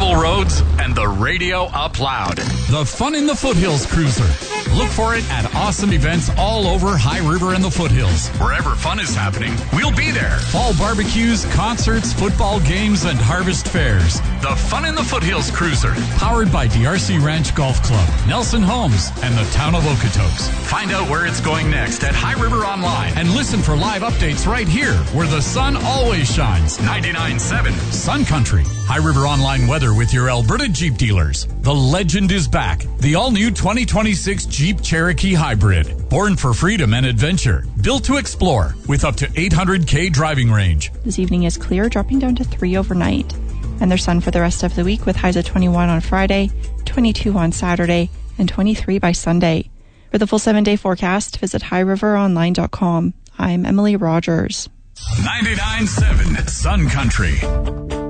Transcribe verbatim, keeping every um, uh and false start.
gravel roads, and the radio up loud. The Fun in the Foothills Cruiser. Look for it at awesome events all over High River and the Foothills. Wherever fun is happening, we'll be there. Fall barbecues, concerts, football games, and harvest fairs. The Fun in the Foothills Cruiser. Powered by D R C Ranch Golf Club, Nelson Homes, and the town of Okotoks. Find out where it's going next at High River Online and listen for live updates right here where the sun always shines. ninety-nine point seven Sun Country. High River Online weather with your Alberta Jeep dealers. The legend is back. The all-new twenty twenty-six Jeep Cherokee Hybrid. Born for freedom and adventure. Built to explore with up to eight hundred K driving range. This evening is clear, dropping down to three overnight. And there's sun for the rest of the week with highs of twenty-one on Friday, twenty-two on Saturday, and twenty-three by Sunday. For the full seven-day forecast, visit high river online dot com. I'm Emily Rogers. ninety-nine point seven Sun Country.